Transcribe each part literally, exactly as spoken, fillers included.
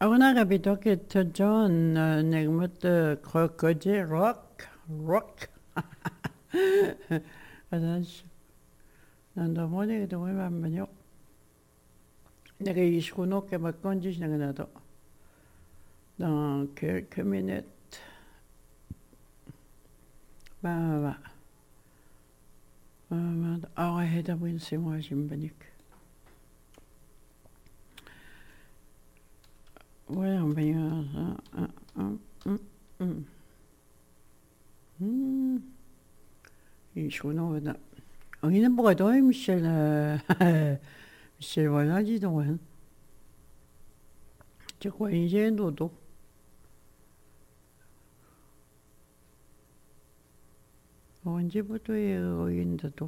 Ahora rapito que John negmut crocodile rock rock. Adas nandomoni que tuve bambanyo. Nere ishkuno que me conduis naganato. Dans quelques minutes. Bah bah. Bah bah. Arrête d'avoir c'est moi j'imbanik. Ouais, on va y ishkuno da. Ogni 뭐가 더 미셸 미셸 원하지도 원. 저 관계도도 언제부터 여인데도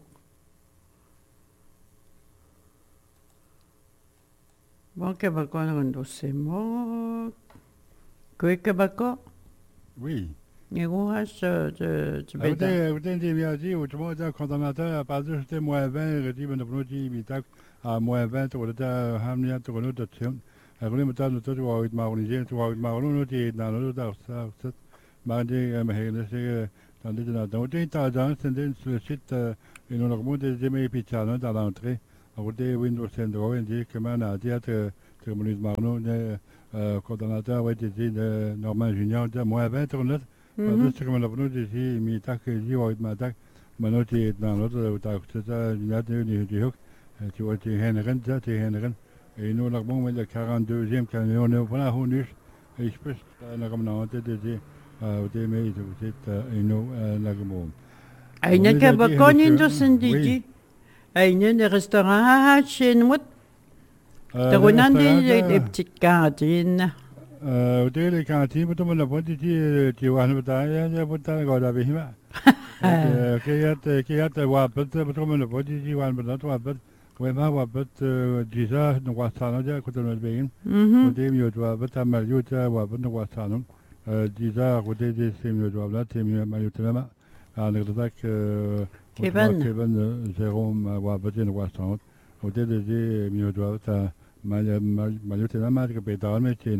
뭐게 바꿔는 건 도세 뭐 그렇게 바꿔? Oui. 이거 하셔 저 집에 Écoutez, écoutez, j'ai bien dit, autrement, le condamnateur, à partir de c'était moins vingt, il dit, mais nous dit, mais à moins vingt, on était à Hamnia, on était à Tium. Alors, nous, nous, nous, nous, avec Maronisé, nous, avec Maronis, nous, nous, dans le dos, ça, ça, mardi, mais c'est, dans les deux, dans les deux, c'est sur le site, et nous, nous, des amis, puis dans l'entrée, à côté, Windows Centro, il dit que, man, à dire, que, que, Maurice Marno, le condamnateur, ouais, dit, Normand Junior, moins vingt, on est. Parce que comme on dit ici, mi tak ji wa ma tak mano ti na no to ta ta ni na ni ni hok ti wa ti hen ren ta ti hen ren et nous la bon le quarante-deuxième camion on voilà honus et je peux na comme na te de de au te me to c'est et nous la bon Eine ka bakonin do sendiji. Eine restaurant chez nous. Da runandi des petites cantines. Au début, les cantines, mais tout le monde a pas dit tu vois, nous t'as il y a pas de quoi d'avoir hima. Qu'il y a qu'il y a de voir peut-être tout le monde a pas dit tu vois, mais toi peut-être ouais mais ouais peut-être déjà nous voir ça là quand on est bien. Au début, tu vois peut-être mal tu vois ouais peut-être nous voir ça non. Déjà au début c'est mieux tu vois là c'est mieux mal tu vois. Alors que Kevin Kevin Jérôme ouais peut-être nous voir ça. Au début c'est mieux tu vois ça mal mal mal tu vois mal que peut-être mais c'est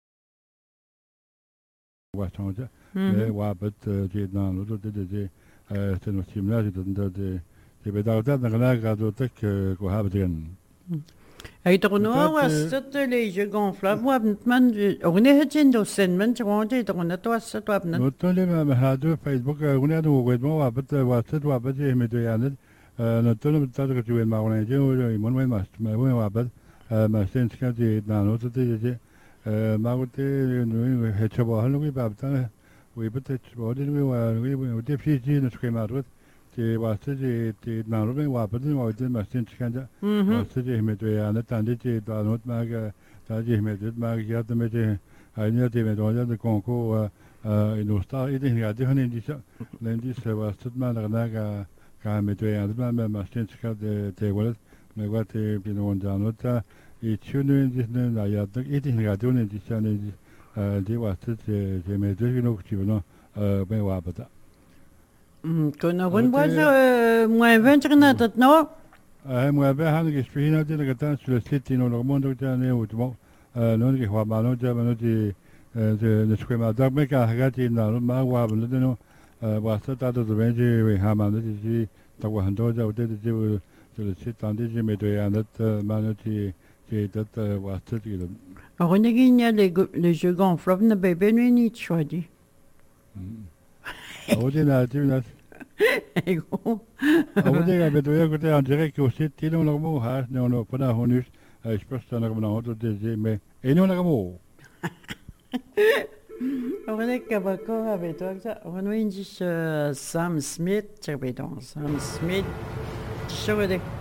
Washington, mais ouais, peut-être j'ai dans l'autre côté, c'est nos simulations de de de bédardade dans la gradothèque qu'on a besoin. Hij toch nog was dat de lezer gonfla, wat man, ook niet het in de zin, men gewoon dit toch net was het wat net. Notre les mais radio Facebook, on a nous vraiment ouais peut-être ouais c'est ouais peut-être mais de yann. Notre nous peut-être que tu es marrant, je je mon moi mas, mais ouais ouais peut-être mais c'est ce que j'ai dans l'autre côté. 마고때 누이 해쳐봐 하는 게 밥다 왜 부터 어디 누이 와 누이 어디 피지는 스케 마르 제 와서지 제 나로에 와 버든 어디 마신 시간자 와서지 힘에도 안에 단지 다노 마가 다지 힘에도 마가 야도 메제 아니야 되면 도저히 공고 어 이노스타 이제 야지 하는 디서 렌디스 와서만 나가 가메도 안에 마신 시간데 되고 내가 때 비노 온다노타 이 추는 짓는 나야도 이딩이가 되는 짓하는 어 디와스 제 제메드기 놓치고는 어 배워보다. 음, 그나군 벌써 moins vingt 나도 너. 아, moi ben 하는 게 스피나 되는 거 단수 시티노 로몬도 되네 우도 어 너는 화 마노 잡는 지 에, 스케마 다메가 하가지 나로 마와 불르는 어 와서 다도 왠지 왜 하만도 지 타고 한도 저 어디 저 시탄데 지 메도야 나 마노지 On a gagné les, les jeux gonflables, n'a pas bien ni choisi. On dit là, tu l'as. On dit là, mais tu as écouté en direct aussi, tu l'as le mot, hein, non, non, pas dans Honus, je pense que c'est un autre désir, mais, et non, le mot. On va dire qu'avant avec toi, on a dit Sam Smith, tu as Sam Smith, je veux dire.